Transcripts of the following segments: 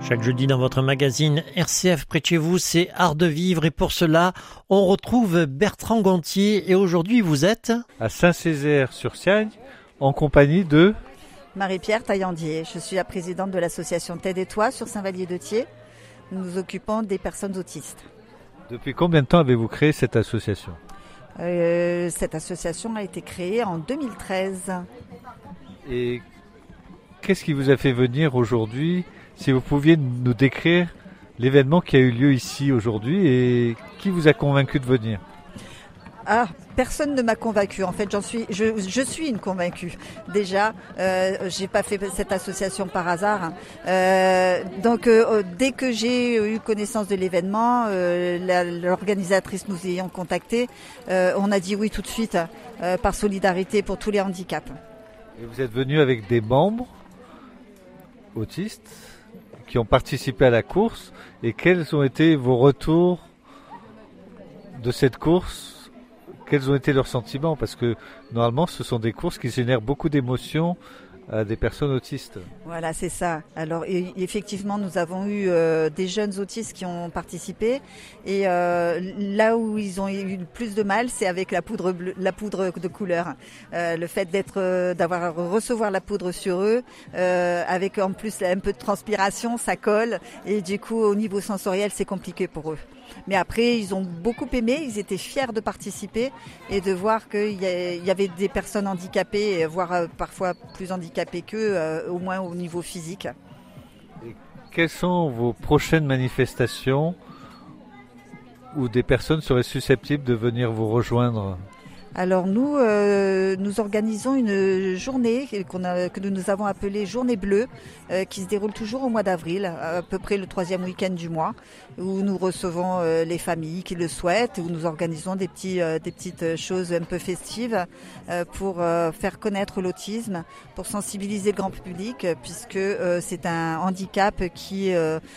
Chaque jeudi dans votre magazine RCF près de chez vous, c'est Art de vivre et pour cela, on retrouve Bertrand Gontier et aujourd'hui vous êtes à Saint-Césaire-sur-Siagne en compagnie de Marie-Pierre Taillandier. Je suis la présidente de l'association T'aide et toi sur Saint-Vallier-de-Thiers. Nous nous occupons des personnes autistes. Depuis combien de temps avez-vous créé cette association ? Cette association a été créée en 2013. Et qu'est-ce qui vous a fait venir aujourd'hui ? Si vous pouviez nous décrire l'événement qui a eu lieu ici aujourd'hui et qui vous a convaincu de venir ? Personne ne m'a convaincue. En fait, je suis une convaincue. Déjà, j'ai pas fait cette association par hasard. Donc, dès que j'ai eu connaissance de l'événement, l'organisatrice nous ayant contactés, on a dit oui tout de suite, par solidarité pour tous les handicaps. Et vous êtes venu avec des membres autistes qui ont participé à la course. Et quels ont été vos retours de cette course ? Quels ont été leurs sentiments ? Parce que normalement, ce sont des courses qui génèrent beaucoup d'émotions à des personnes autistes. Voilà, c'est ça. Alors effectivement, nous avons eu des jeunes autistes qui ont participé et là où ils ont eu le plus de mal, c'est avec la poudre de couleur. Le fait recevoir la poudre sur eux, avec en plus un peu de transpiration, ça colle et du coup au niveau sensoriel, c'est compliqué pour eux. Mais après, ils ont beaucoup aimé, ils étaient fiers de participer et de voir qu'il y avait des personnes handicapées, voire parfois plus handicapées qu'eux, au moins au niveau physique. Et quelles sont vos prochaines manifestations où des personnes seraient susceptibles de venir vous rejoindre ? Alors nous organisons une journée que nous avons appelée Journée Bleue, qui se déroule toujours au mois d'avril, à peu près le 3e week-end du mois, où nous recevons les familles qui le souhaitent, où nous organisons des petites choses un peu festives pour faire connaître l'autisme, pour sensibiliser le grand public, puisque c'est un handicap qui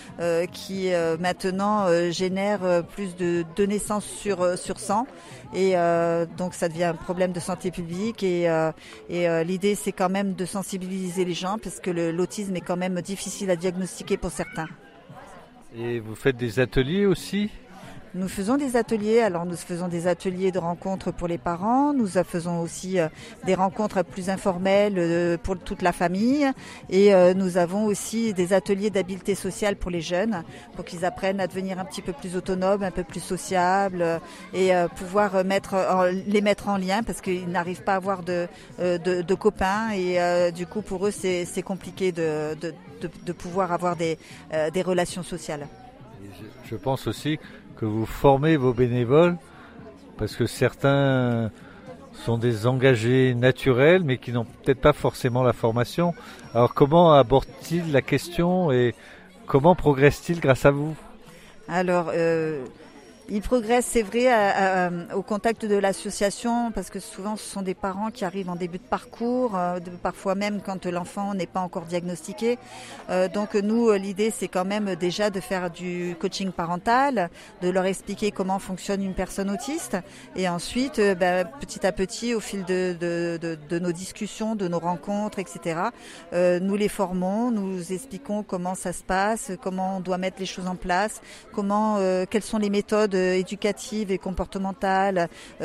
maintenant génère plus de 2 naissances sur 100. Et donc ça devient un problème de santé publique et l'idée c'est quand même de sensibiliser les gens parce que l'autisme est quand même difficile à diagnostiquer pour certains. Et vous faites des ateliers aussi ? Nous faisons des ateliers, nous faisons des ateliers de rencontres pour les parents, nous faisons aussi des rencontres plus informelles pour toute la famille et nous avons aussi des ateliers d'habileté sociale pour les jeunes, pour qu'ils apprennent à devenir un petit peu plus autonomes, un peu plus sociables et pouvoir les mettre en lien parce qu'ils n'arrivent pas à avoir de copains et du coup pour eux c'est compliqué de pouvoir avoir des relations sociales. Je pense aussi que vous formez vos bénévoles parce que certains sont des engagés naturels mais qui n'ont peut-être pas forcément la formation. Alors comment abordent-ils la question et comment progressent-ils grâce à vous ? Alors ils progressent, c'est vrai, au contact de l'association, parce que souvent ce sont des parents qui arrivent en début de parcours, parfois même quand l'enfant n'est pas encore diagnostiqué. Donc nous, l'idée c'est quand même déjà de faire du coaching parental, de leur expliquer comment fonctionne une personne autiste, et ensuite, petit à petit, au fil de nos discussions, de nos rencontres, etc., nous les formons, nous expliquons comment ça se passe, comment on doit mettre les choses en place, quelles sont les méthodes éducatives et comportementales